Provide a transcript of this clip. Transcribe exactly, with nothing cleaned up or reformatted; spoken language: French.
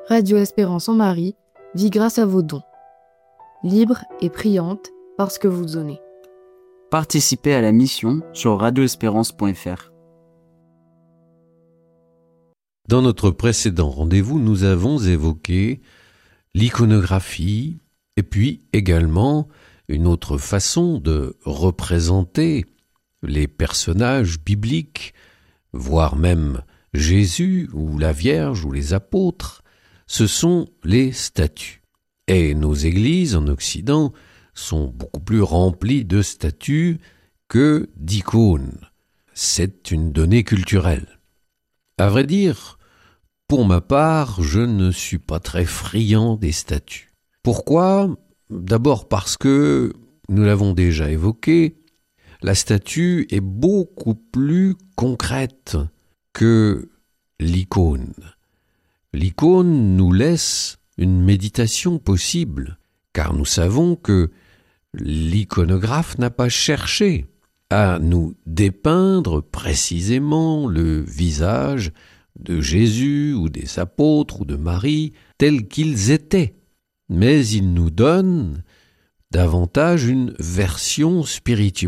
Radio Espérance en Marie vit grâce à vos dons. Libre et priante parce que vous donnez. Participez à la mission sur radio espérance point f r. Dans notre précédent rendez-vous, nous avons évoqué l'iconographie et puis également une autre façon de représenter les personnages bibliques, voire même Jésus ou la Vierge ou les apôtres. Ce sont les statues. Et nos églises en Occident sont beaucoup plus remplies de statues que d'icônes. C'est une donnée culturelle. À vrai dire, pour ma part, je ne suis pas très friand des statues. Pourquoi ? D'abord parce que, nous l'avons déjà évoqué, la statue est beaucoup plus concrète que l'icône. L'icône nous laisse une méditation possible, car nous savons que l'iconographe n'a pas cherché à nous dépeindre précisément le visage de Jésus ou des apôtres ou de Marie tels qu'ils étaient, mais il nous donne davantage une version spirituelle